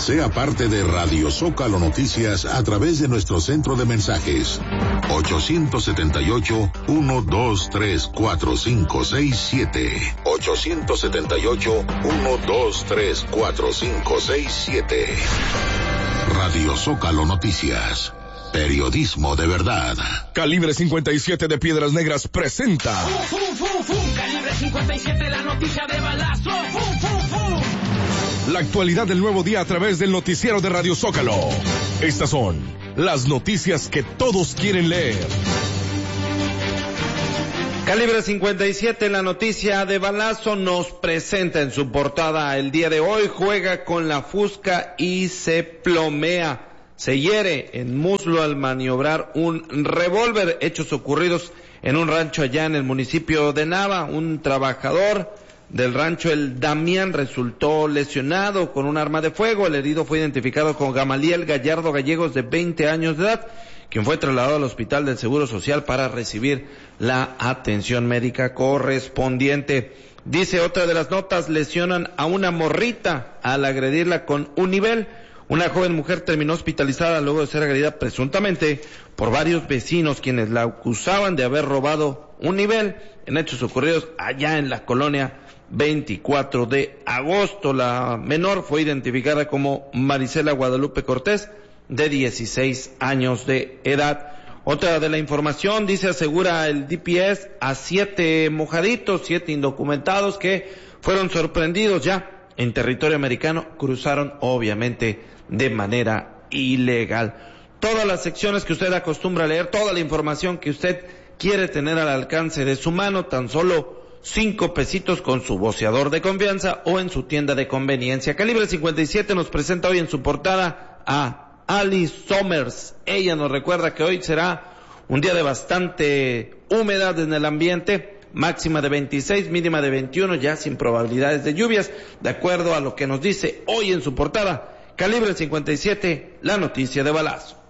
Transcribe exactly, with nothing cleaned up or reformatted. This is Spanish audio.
Sea parte de Radio Zócalo Noticias a través de nuestro centro de mensajes ocho siete ocho, uno dos tres, cuatro cinco seis siete. ocho siete ocho, uno dos tres, cuatro cinco seis siete. Radio Zócalo Noticias. Periodismo de verdad. Calibre cincuenta y siete de Piedras Negras presenta. ¡Fum, fum, fum, fum! Calibre cincuenta y siete, la noticia de balazo. ¡Fum, fum, fum! La actualidad del nuevo día a través del noticiero de Radio Zócalo. Estas son las noticias que todos quieren leer. Calibre cincuenta y siete, la noticia de balazo, nos presenta en su portada el día de hoy. Juega con la fusca y se plomea. Se hiere en muslo al maniobrar un revólver. Hechos ocurridos en un rancho allá en el municipio de Nava. Un trabajador del rancho El Damián resultó lesionado con un arma de fuego. El herido fue identificado como Gamaliel Gallardo Gallegos, de veinte años de edad, quien fue trasladado al hospital del Seguro Social para recibir la atención médica correspondiente. Dice otra de las notas: lesionan a una morrita al agredirla con un nivel. Una joven mujer terminó hospitalizada luego de ser agredida presuntamente por varios vecinos, quienes la acusaban de haber robado un nivel en hechos ocurridos allá en la colonia veinticuatro de agosto. La menor fue identificada como Marisela Guadalupe Cortés, de dieciséis años de edad. Otra de la información, dice, asegura el D P S a siete mojaditos, siete indocumentados que fueron sorprendidos ya en territorio americano, cruzaron obviamente de manera ilegal. Todas las secciones que usted acostumbra a leer, toda la información que usted quiere tener al alcance de su mano, tan solo cinco pesitos con su voceador de confianza o en su tienda de conveniencia. Calibre cincuenta y siete nos presenta hoy en su portada a Ali Somers. Ella nos recuerda que hoy será un día de bastante humedad en el ambiente, máxima de veintiséis, mínima de veintiuno, ya sin probabilidades de lluvias, de acuerdo a lo que nos dice hoy en su portada Calibre cincuenta y siete, la noticia de balazo.